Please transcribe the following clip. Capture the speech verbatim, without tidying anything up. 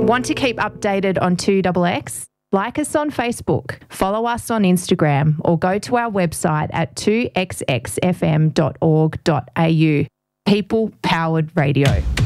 Want to keep updated on two X X? Like us on Facebook, follow us on Instagram, or go to our website at two x x f m dot org dot a u. People Powered Radio.